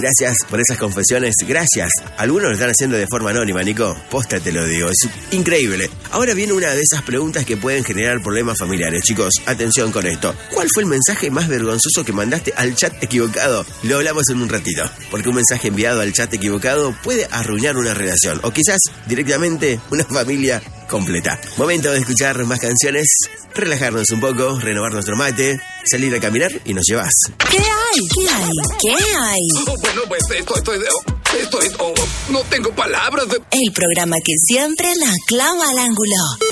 Gracias por esas confesiones, gracias. Algunos lo están haciendo de forma anónima, Nico. Posta te lo digo, es increíble. Ahora viene una de esas preguntas que pueden generar problemas familiares. Chicos, atención con esto. ¿Cuál fue el mensaje más vergonzoso que mandaste al chat equivocado? Lo hablamos en un ratito, porque un mensaje enviado al chat equivocado puede arruinar una relación, o quizás directamente una familia completa. Momento de escuchar más canciones, relajarnos un poco, renovar nuestro mate, salir a caminar y nos llevas. ¿Qué hay? ¿Qué hay? ¿Qué hay? Bueno, pues esto es... no tengo palabras. El programa que siempre la clava al ángulo.